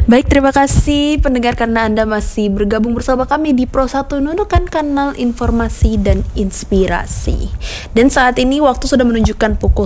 Baik, terima kasih pendengar karena Anda masih bergabung bersama kami di Pro 1 Nunukan, kanal informasi dan inspirasi. Dan saat ini waktu sudah menunjukkan pukul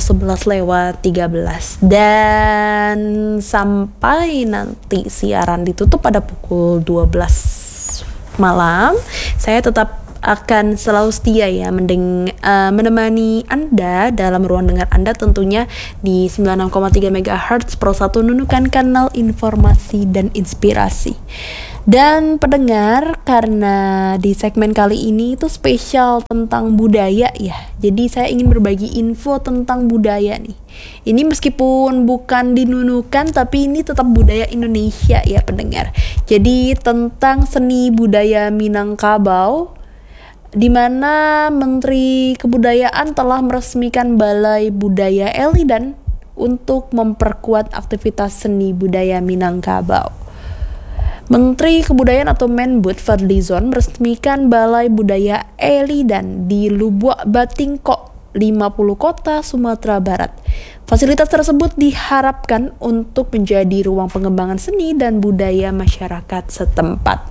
11:13 dan sampai nanti siaran ditutup pada pukul 12 malam, saya tetap akan selalu setia ya menemani Anda dalam ruang dengar Anda, tentunya di 96,3 MHz Pro 1 Nunukan, kanal informasi dan inspirasi. Dan pendengar, karena di segmen kali ini itu spesial tentang budaya ya, jadi saya ingin berbagi info tentang budaya nih. Ini meskipun bukan dinunukan, tapi ini tetap budaya Indonesia ya pendengar. Jadi tentang seni budaya Minangkabau, di mana Menteri Kebudayaan telah meresmikan Balai Budaya Elidan untuk memperkuat aktivitas seni budaya Minangkabau. Menteri Kebudayaan atau Menbud Fadlizon meresmikan Balai Budaya Elidan di Lubuak Batingko, 50 Kota, Sumatera Barat. Fasilitas tersebut diharapkan untuk menjadi ruang pengembangan seni dan budaya masyarakat setempat.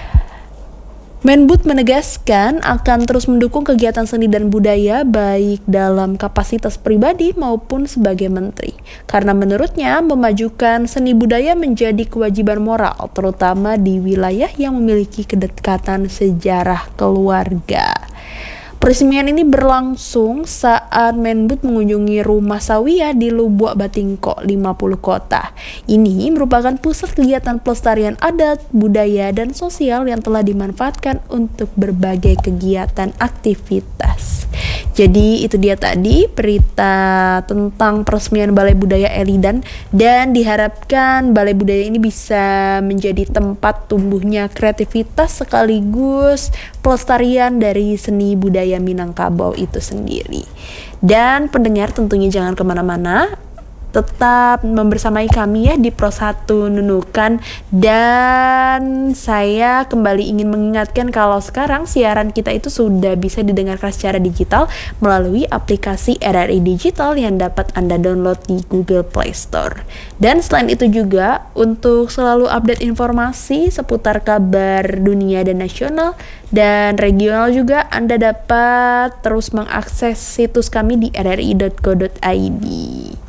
Menbud menegaskan akan terus mendukung kegiatan seni dan budaya baik dalam kapasitas pribadi maupun sebagai menteri. Karena menurutnya memajukan seni budaya menjadi kewajiban moral, terutama di wilayah yang memiliki kedekatan sejarah keluarga. Peresmian ini berlangsung saat Menbud mengunjungi Rumah Sawiyah di Lubuak Batingko, 50 Kota. Ini merupakan pusat kegiatan pelestarian adat, budaya, dan sosial yang telah dimanfaatkan untuk berbagai kegiatan aktivitas. Jadi itu dia tadi berita tentang peresmian Balai Budaya Elidan, dan diharapkan Balai Budaya ini bisa menjadi tempat tumbuhnya kreativitas sekaligus pelestarian dari seni budaya Minangkabau itu sendiri. Dan pendengar tentunya jangan kemana-mana, tetap membersamai kami ya di Pro 1 Nunukan. Dan saya kembali ingin mengingatkan kalau sekarang siaran kita itu sudah bisa didengarkan secara digital melalui aplikasi RRI Digital yang dapat Anda download di Google Play Store. Dan selain itu juga, untuk selalu update informasi seputar kabar dunia dan nasional dan regional juga, Anda dapat terus mengakses situs kami di rri.co.id.